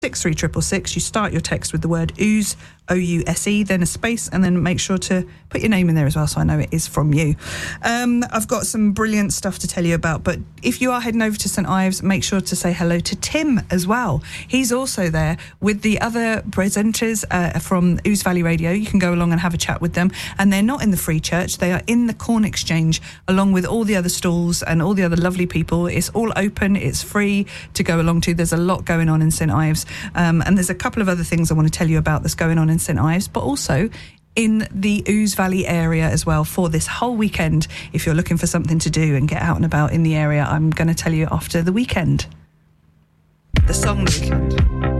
63666. You start your text with the word Ouse, O-U-S-E, then a space, and then make sure to put your name in there as well so I know it is from you. I've got some brilliant stuff to tell you about, but if you are heading over to St Ives, make sure to say hello to Tim as well. He's also there with the other presenters from Ouse Valley Radio. You can go along and have a chat with them, and they're not in the Free Church, they are in the Corn Exchange along with all the other stalls and all the other lovely people. It's all open, it's free to go along to. There's a lot going on in St Ives, and there's a couple of other things I want to tell you about that's going on in St Ives, but also in the Ouse Valley area as well for this whole weekend. If you're looking for something to do and get out and about in the area, I'm going to tell you after the weekend. The song Weekend.